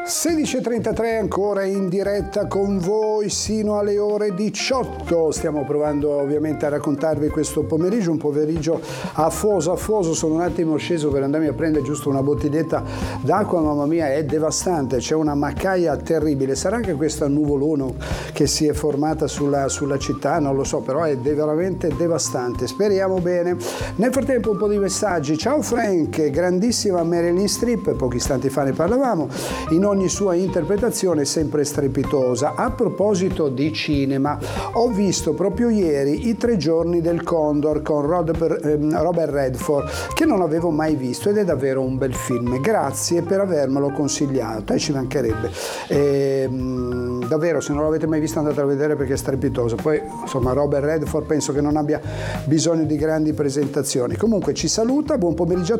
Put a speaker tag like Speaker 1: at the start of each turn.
Speaker 1: 16.33 ancora in diretta con voi sino alle ore 18. Stiamo provando ovviamente a raccontarvi questo pomeriggio, un pomeriggio afoso. Sono un attimo sceso per andarmi a prendere giusto una bottiglietta d'acqua, mamma mia, è devastante, c'è una macaia terribile. Sarà anche questa nuvolona che si è formata sulla città, non lo so, però è veramente devastante. Speriamo bene. Nel frattempo un po' di messaggi. Ciao Frank, grandissima Meryl Streep, pochi istanti fa ne parlavamo, in ogni sua interpretazione sempre strepitosa. A proposito di cinema, ho visto proprio ieri I 3 giorni del Condor con Robert Redford, che non avevo mai visto, ed è davvero un bel film. Grazie per avermelo consigliato, e ci mancherebbe. Davvero, se non l'avete mai visto andate a vedere perché è strepitoso. Poi insomma Robert Redford penso che non abbia bisogno di grandi presentazioni. Comunque ci saluta, buon pomeriggio a